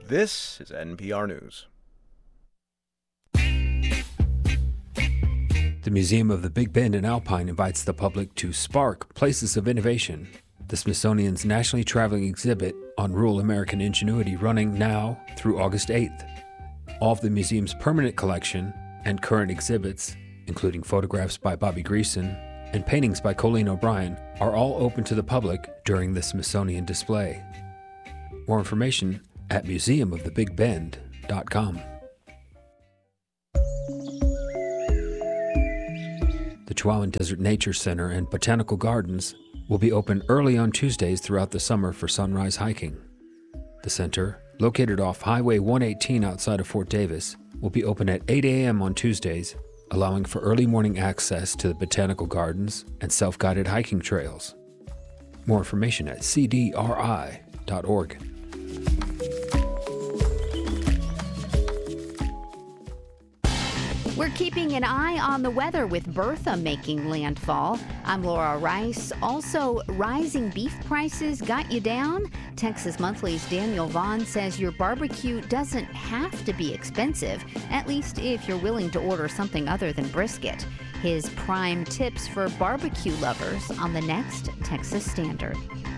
This is NPR News. The Museum of the Big Bend in Alpine invites the public to Spark Places of Innovation, the Smithsonian's nationally traveling exhibit on rural American ingenuity, running now through August 8th. All of the museum's permanent collection and current exhibits, including photographs by Bobby Greason and paintings by Colleen O'Brien, are all open to the public during the Smithsonian display. More information at museumofthebigbend.com. The Chihuahuan Desert Nature Center and Botanical Gardens will be open early on Tuesdays throughout the summer for sunrise hiking. The center, located off Highway 118 outside of Fort Davis, will be open at 8 a.m. on Tuesdays, allowing for early morning access to the botanical gardens and self-guided hiking trails. More information at cdri.org. We're keeping an eye on the weather with Bertha making landfall. I'm Laura Rice. Also, rising beef prices got you down? Texas Monthly's Daniel Vaughn says your barbecue doesn't have to be expensive, at least if you're willing to order something other than brisket. His prime tips for barbecue lovers on the next Texas Standard.